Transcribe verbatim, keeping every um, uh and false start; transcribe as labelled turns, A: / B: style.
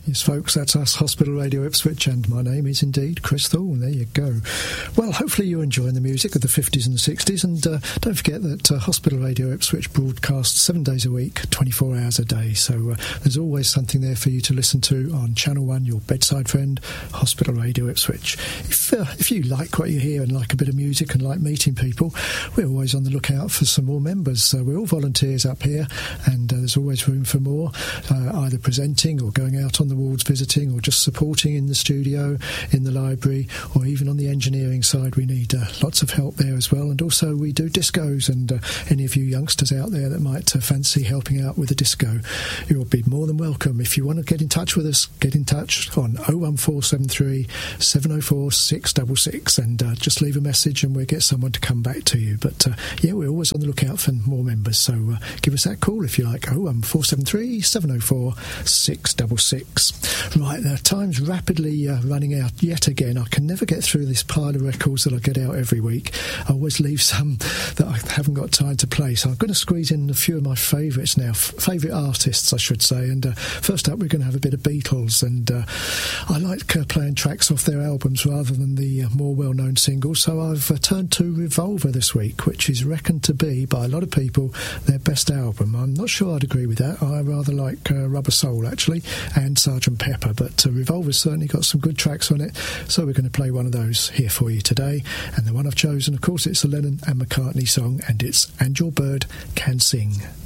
A: Yes, folks, that's us, Hospital Radio Ipswich, and my name is indeed Chris Thorne. There you go. Well, hopefully you're enjoying the music of the fifties and the sixties, and uh, don't forget that uh, Hospital Radio Ipswich broadcasts seven days a week, twenty-four hours a day, so uh, there's always something there for you to listen to on Channel one, your bedside friend, Hospital Radio Ipswich. If, uh, if you like what you hear and like a bit of music and like meeting people, we're always on the lookout for some more members. So we're all volunteers up here, and uh, there's always room for more, uh, either presenting or going out on the wards visiting or just supporting in the studio, in the library, or even on the engineering side. We need uh, lots of help there as well. And also we do discos, and uh, any of you youngsters out there that might uh, fancy helping out with a disco, you'll be more than welcome. If you want to get in touch with us, get in touch on oh one four seven three, seven oh four, six six six, and uh, just leave a message and we'll get someone to come back to you. But uh, yeah, we're always on the lookout for more members, so uh, give us that call if you like. oh one four seven three, seven oh four, six six six. Right, now time's rapidly uh, running out yet again. I can never get through this pile of records that I get out every week. I always leave some that I haven't got time to play, so I'm going to squeeze in a few of my favourites now, f- favourite artists I should say. And uh, first up we're going to have a bit of Beatles, and uh, I like uh, playing tracks off their albums rather than the uh, more well-known singles, so I've uh, turned to Revolver this week, which is reckoned to be by a lot of people their best album. I'm not sure I'd agree with that. I rather like uh, Rubber Soul actually, and Sergeant Pepper, but uh, Revolver's certainly got some good tracks on it, so we're going to play one of those here for you today. And the one I've chosen, of course, it's a Lennon and McCartney song, and it's And Your Bird Can Sing.